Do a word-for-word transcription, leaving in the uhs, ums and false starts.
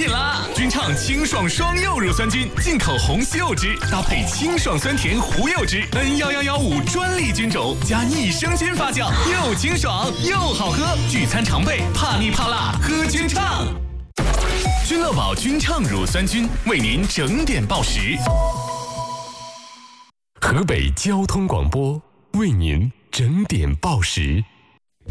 瘾啦！君畅清爽双柚乳酸菌，进口红西柚汁，搭配清爽酸甜胡柚汁 ，N 一一一五专利菌种，加益生菌发酵，又清爽又好喝。聚餐常备，怕腻怕辣，喝君畅。君乐宝君畅乳酸菌为您整点报时。 河北交通广播为您整点报时。